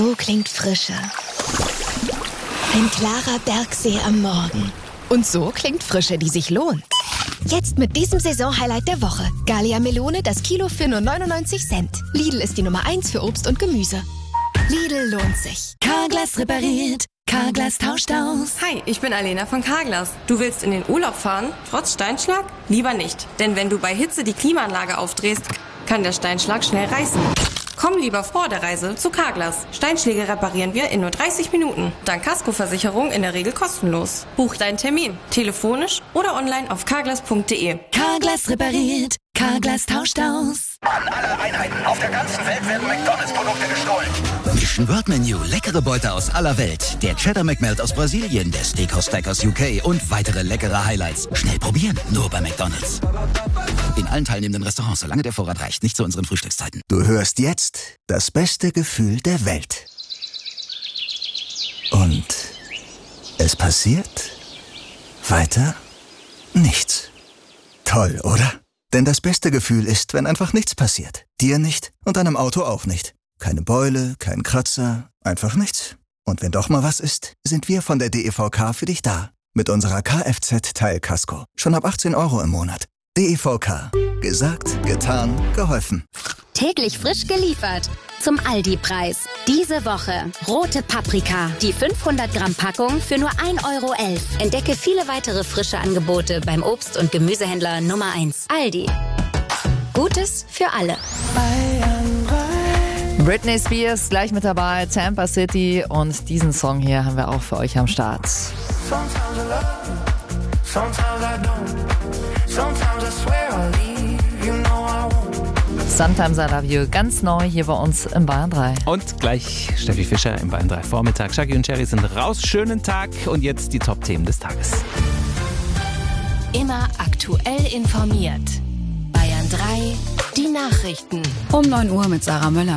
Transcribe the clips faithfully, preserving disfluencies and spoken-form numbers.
So klingt Frische. Ein klarer Bergsee am Morgen. Und so klingt Frische, die sich lohnt. Jetzt mit diesem Saisonhighlight der Woche. Gallia Melone, das Kilo für nur neunundneunzig Cent. Lidl ist die Nummer eins für Obst und Gemüse. Lidl lohnt sich. Carglass repariert. Carglass tauscht aus. Hi, ich bin Alena von Carglass. Du willst in den Urlaub fahren, trotz Steinschlag? Lieber nicht. Denn wenn du bei Hitze die Klimaanlage aufdrehst, kann der Steinschlag schnell reißen. Komm lieber vor der Reise zu Carglass. Steinschläge reparieren wir in nur dreißig Minuten. Dank Kaskoversicherung in der Regel kostenlos. Buch deinen Termin. Telefonisch oder online auf carglass punkt de. Carglass repariert. Carglass tauscht aus. An alle Einheiten auf der ganzen Welt werden McDonalds-Produkte gestohlen. Mission World Menu. Leckere Beute aus aller Welt. Der Cheddar McMelt aus Brasilien, der Steakhouse Stack aus U K und weitere leckere Highlights. Schnell probieren. Nur bei McDonalds. In allen teilnehmenden Restaurants, solange der Vorrat reicht. Nicht zu unseren Frühstückszeiten. Du hörst jetzt das beste Gefühl der Welt. Und es passiert weiter nichts. Toll, oder? Denn das beste Gefühl ist, wenn einfach nichts passiert. Dir nicht und deinem Auto auch nicht. Keine Beule, kein Kratzer, einfach nichts. Und wenn doch mal was ist, sind wir von der D E V K für dich da. Mit unserer Kfz-Teilkasko. Schon ab achtzehn Euro im Monat. D E V K. Gesagt, getan, geholfen. Täglich frisch geliefert. Zum Aldi-Preis. Diese Woche rote Paprika. Die fünfhundert Gramm Packung für nur ein Euro elf. Entdecke viele weitere frische Angebote beim Obst- und Gemüsehändler Nummer eins. Aldi. Gutes für alle. Britney Spears gleich mit dabei, Tampa City, und diesen Song hier haben wir auch für euch am Start. Sometimes I Love You, ganz neu hier bei uns im Bayern drei. Und gleich Steffi Fischer im Bayern drei Vormittag. Shaggy und Cherry sind raus. Schönen Tag und jetzt die Top-Themen des Tages. Immer aktuell informiert. Bayern drei, die Nachrichten. Um neun Uhr mit Sarah Möller.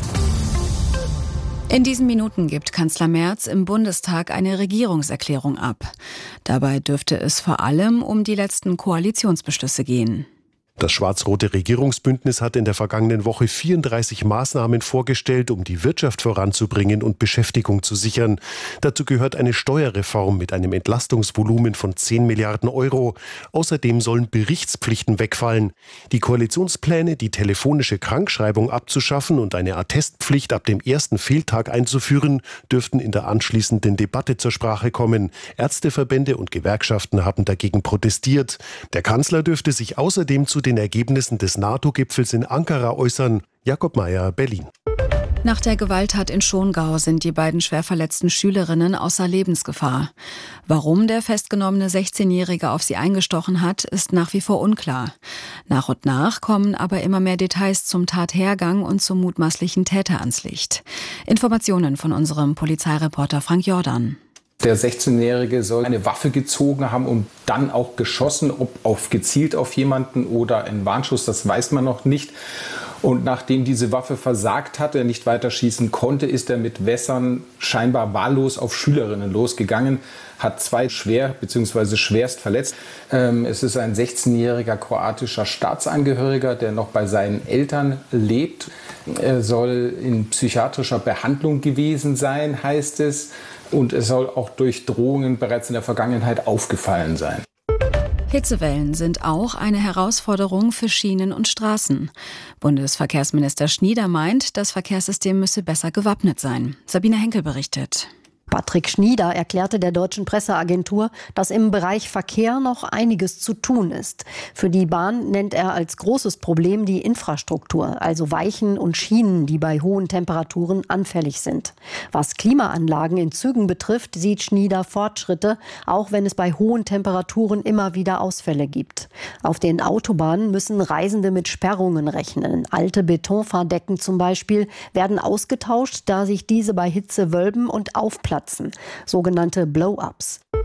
In diesen Minuten gibt Kanzler Merz im Bundestag eine Regierungserklärung ab. Dabei dürfte es vor allem um die letzten Koalitionsbeschlüsse gehen. Das schwarz-rote Regierungsbündnis hat in der vergangenen Woche vierunddreißig Maßnahmen vorgestellt, um die Wirtschaft voranzubringen und Beschäftigung zu sichern. Dazu gehört eine Steuerreform mit einem Entlastungsvolumen von zehn Milliarden Euro. Außerdem sollen Berichtspflichten wegfallen. Die Koalitionspläne, die telefonische Krankschreibung abzuschaffen und eine Attestpflicht ab dem ersten Fehltag einzuführen, dürften in der anschließenden Debatte zur Sprache kommen. Ärzteverbände und Gewerkschaften haben dagegen protestiert. Der Kanzler dürfte sich außerdem zu den Ergebnissen des NATO-Gipfels in Ankara äußern. Jakob Mayer, Berlin. Nach der Gewalttat in Schongau sind die beiden schwer verletzten Schülerinnen außer Lebensgefahr. Warum der festgenommene sechzehnjährige auf sie eingestochen hat, ist nach wie vor unklar. Nach und nach kommen aber immer mehr Details zum Tathergang und zum mutmaßlichen Täter ans Licht. Informationen von unserem Polizeireporter Frank Jordan. Der sechzehnjährige soll eine Waffe gezogen haben und dann auch geschossen, ob auf gezielt auf jemanden oder ein Warnschuss, das weiß man noch nicht. Und nachdem diese Waffe versagt hatte, er nicht weiter schießen konnte, ist er mit Wässern scheinbar wahllos auf Schülerinnen losgegangen, hat zwei schwer bzw. schwerst verletzt. Ähm, es ist ein sechzehnjähriger kroatischer Staatsangehöriger, der noch bei seinen Eltern lebt. Er soll in psychiatrischer Behandlung gewesen sein, heißt es. Und es soll auch durch Drohungen bereits in der Vergangenheit aufgefallen sein. Hitzewellen sind auch eine Herausforderung für Schienen und Straßen. Bundesverkehrsminister Schnieder meint, das Verkehrssystem müsse besser gewappnet sein. Sabine Henkel berichtet. Patrick Schnieder erklärte der deutschen Presseagentur, dass im Bereich Verkehr noch einiges zu tun ist. Für die Bahn nennt er als großes Problem die Infrastruktur, also Weichen und Schienen, die bei hohen Temperaturen anfällig sind. Was Klimaanlagen in Zügen betrifft, sieht Schnieder Fortschritte, auch wenn es bei hohen Temperaturen immer wieder Ausfälle gibt. Auf den Autobahnen müssen Reisende mit Sperrungen rechnen. Alte Betonfahrdecken zum Beispiel werden ausgetauscht, da sich diese bei Hitze wölben und aufplatzen. Sogenannte Blow-ups.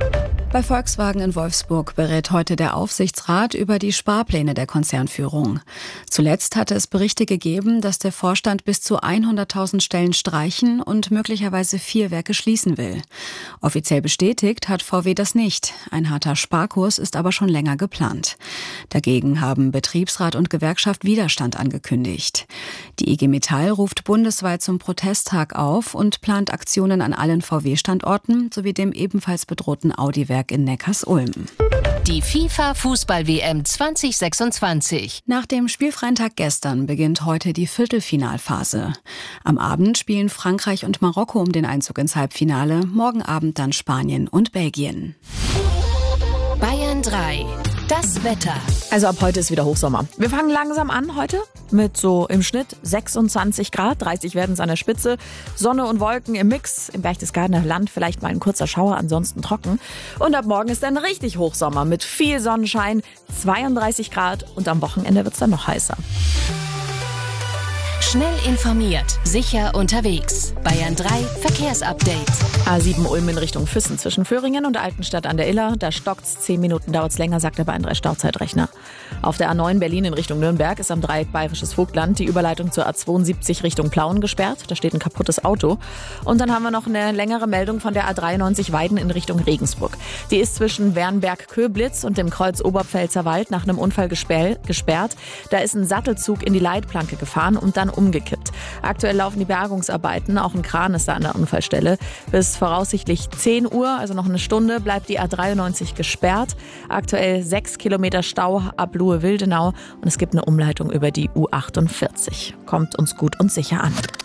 Bei Volkswagen in Wolfsburg berät heute der Aufsichtsrat über die Sparpläne der Konzernführung. Zuletzt hatte es Berichte gegeben, dass der Vorstand bis zu hunderttausend Stellen streichen und möglicherweise vier Werke schließen will. Offiziell bestätigt hat V W das nicht. Ein harter Sparkurs ist aber schon länger geplant. Dagegen haben Betriebsrat und Gewerkschaft Widerstand angekündigt. Die I G Metall ruft bundesweit zum Protesttag auf und plant Aktionen an allen V W-Standorten sowie dem ebenfalls bedrohten Audi-Werk in Neckarsulm. Die FIFA-Fußball-W M zwanzig sechsundzwanzig. Nach dem spielfreien Tag gestern beginnt heute die Viertelfinalphase. Am Abend spielen Frankreich und Marokko um den Einzug ins Halbfinale, morgen Abend dann Spanien und Belgien. Bayern drei. Das Wetter. Also ab heute ist wieder Hochsommer. Wir fangen langsam an heute mit so im Schnitt sechsundzwanzig Grad, dreißig werden es an der Spitze. Sonne und Wolken im Mix, im Berchtesgadener Land vielleicht mal ein kurzer Schauer, ansonsten trocken. Und ab morgen ist dann richtig Hochsommer mit viel Sonnenschein, zweiunddreißig Grad und am Wochenende wird es dann noch heißer. Schnell informiert, sicher unterwegs. Bayern drei Verkehrsupdate. A sieben Ulm in Richtung Füssen zwischen Föhringen und Altenstadt an der Iller. Da stockt's, zehn Minuten dauert's länger, sagt der Bayern drei Stauzeitrechner. Auf der A neun Berlin in Richtung Nürnberg ist am Dreieck Bayerisches Vogtland die Überleitung zur A zweiundsiebzig Richtung Plauen gesperrt. Da steht ein kaputtes Auto. Und dann haben wir noch eine längere Meldung von der A dreiundneunzig Weiden in Richtung Regensburg. Die ist zwischen Wernberg-Köblitz und dem Kreuz Oberpfälzer Wald nach einem Unfall gesperrt. Da ist ein Sattelzug in die Leitplanke gefahren und dann umgekippt. Aktuell laufen die Bergungsarbeiten, auch ein Kran ist da an der Unfallstelle. Bis voraussichtlich zehn Uhr, also noch eine Stunde, bleibt die A dreiundneunzig gesperrt. Aktuell sechs Kilometer Stau ab Luhe-Wildenau und es gibt eine Umleitung über die U achtundvierzig. Kommt uns gut und sicher an.